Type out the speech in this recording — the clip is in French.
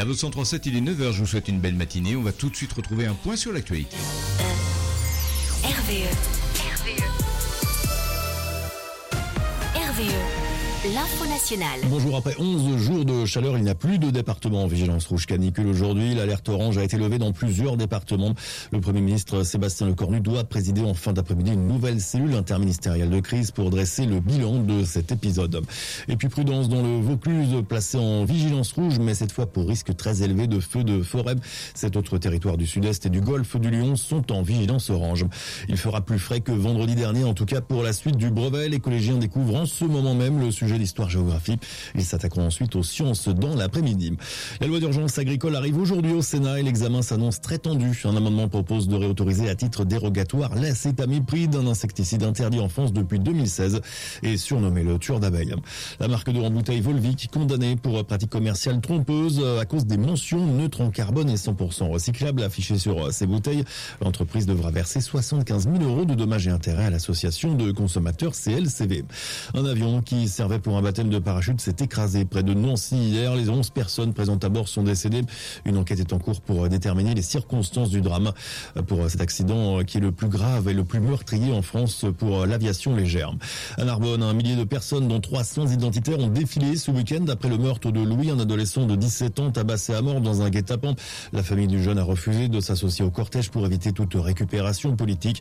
RV 137, il est 9h, je vous souhaite une belle matinée. On va tout de suite retrouver un point sur l'actualité. RVE, l'info nationale. Bonjour, après 11 jours de chaleur, il n'y a plus de département en vigilance rouge canicule aujourd'hui. L'alerte orange a été levée dans plusieurs départements. Le Premier ministre Sébastien Lecornu doit présider en fin d'après-midi une nouvelle cellule interministérielle de crise pour dresser le bilan de cet épisode. Et puis prudence dans le Vaucluse, placé en vigilance rouge, mais cette fois pour risque très élevé de feux de forêt. Cet autre territoire du sud-est et du golfe du Lion sont en vigilance orange. Il fera plus frais que vendredi dernier, en tout cas pour la suite du brevet. Les collégiens découvrent en ce moment même le sujet d'histoire-géographie. Ils s'attaqueront ensuite aux sciences dans l'après-midi. La loi d'urgence agricole arrive aujourd'hui au Sénat et l'examen s'annonce très tendu. Un amendement propose de réautoriser à titre dérogatoire l'acétamiprid, un insecticide interdit en France depuis 2016 et surnommé le tueur d'abeilles. La marque de bouteille Volvic condamnée pour pratique commerciale trompeuse à cause des mentions neutres en carbone et 100% recyclables affichées sur ces bouteilles. L'entreprise devra verser 75 000 € de dommages et intérêts à l'association de consommateurs CLCV. Un avion qui servait pour un baptême de parachute s'est écrasé près de Nancy hier. Les 11 personnes présentes à bord sont décédées. Une enquête est en cours pour déterminer les circonstances du drame. Pour cet accident qui est le plus grave et le plus meurtrier en France pour l'aviation légère. À Narbonne, un millier de personnes, dont 300 identitaires, ont défilé ce week-end après le meurtre de Louis, un adolescent de 17 ans tabassé à mort dans un guet-apens. La famille du jeune a refusé de s'associer au cortège pour éviter toute récupération politique.